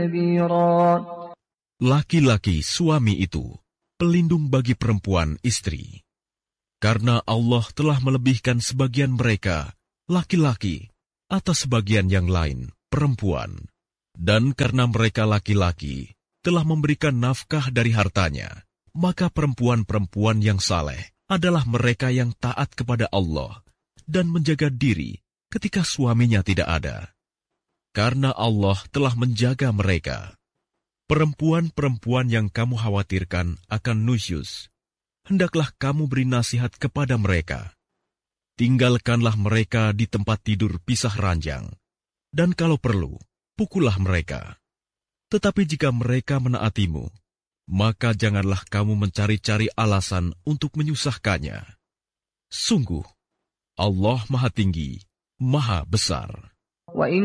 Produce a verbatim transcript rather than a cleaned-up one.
Laki-laki suami itu pelindung bagi perempuan istri. Karena Allah telah melebihkan sebagian mereka, laki-laki, atas sebagian yang lain, perempuan. Dan karena mereka laki-laki telah memberikan nafkah dari hartanya, maka perempuan-perempuan yang saleh adalah mereka yang taat kepada Allah dan menjaga diri ketika suaminya tidak ada. Karena Allah telah menjaga mereka. Perempuan-perempuan yang kamu khawatirkan akan nusyus, hendaklah kamu beri nasihat kepada mereka. Tinggalkanlah mereka di tempat tidur pisah ranjang, dan kalau perlu, pukullah mereka. Tetapi jika mereka menaatimu, maka janganlah kamu mencari-cari alasan untuk menyusahkannya. Sungguh, Allah Maha Tinggi, Maha Besar.